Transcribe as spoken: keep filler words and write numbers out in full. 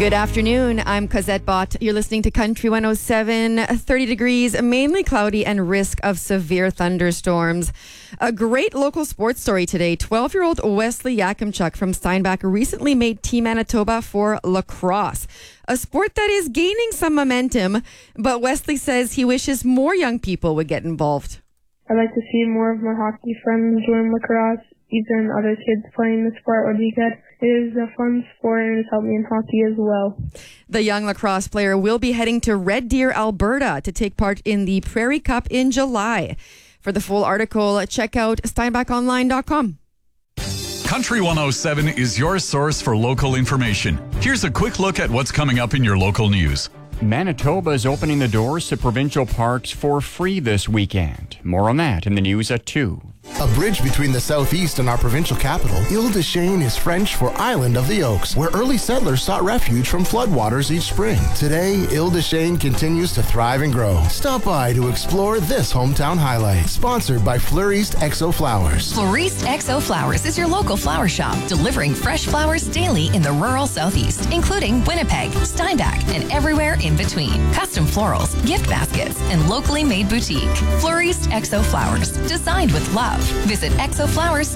Good afternoon. I'm Cosette Bott. You're listening to Country one oh seven. thirty degrees, mainly cloudy, and risk of severe thunderstorms. A great local sports story today. twelve-year-old Wesley Yakimchuk from Steinbach recently made Team Manitoba for lacrosse, a sport that is gaining some momentum, but Wesley says he wishes more young people would get involved. I'd like to see more of my hockey friends join lacrosse. Even other kids playing the sport would be good. It is a fun sport and it's helped me in hockey as well. The young lacrosse player will be heading to Red Deer, Alberta to take part in the Prairie Cup in July. For the full article, check out steinbach online dot com. Country one oh seven is your source for local information. Here's a quick look at what's coming up in your local news. Manitoba is opening the doors to provincial parks for free this weekend. More on that in the news at two. A bridge between the southeast and our provincial capital, Ile-des-Chênes is French for Island of the Oaks, where early settlers sought refuge from floodwaters each spring. Today, Ile-des-Chênes continues to thrive and grow. Stop by to explore this hometown highlight. Sponsored by Fleuriste Exo Flowers. Fleuriste Exo Flowers is your local flower shop, delivering fresh flowers daily in the rural southeast, including Winnipeg, Steinbach, and everywhere in between. Custom florals, gift baskets, and locally made boutique. Fleuriste Exo Flowers, designed with love. Visit exo flowers